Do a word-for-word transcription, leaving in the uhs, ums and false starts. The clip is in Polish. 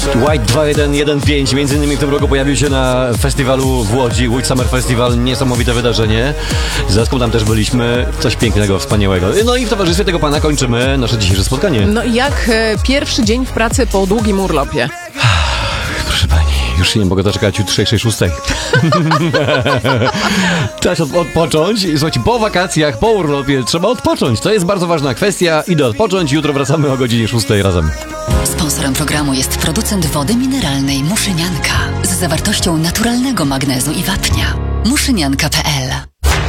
White dwa jeden jeden pięć między innymi w tym roku pojawił się na festiwalu w Łodzi, Łódź Summer Festival, niesamowite wydarzenie. Z Zaską tam też byliśmy, coś pięknego, wspaniałego. No i w towarzystwie tego pana kończymy nasze dzisiejsze spotkanie. No i jak e, pierwszy dzień w pracy po długim urlopie? Proszę pani, już się nie mogę doczekać jutrzejszej szóstej. Czas od, odpocząć. Słuchajcie, po wakacjach, po urlopie trzeba odpocząć. To jest bardzo ważna kwestia. Idę odpocząć. Jutro wracamy o godzinie szóstej razem. Sponsorem programu jest producent wody mineralnej Muszynianka z zawartością naturalnego magnezu i wapnia. muszynianka kropka pe el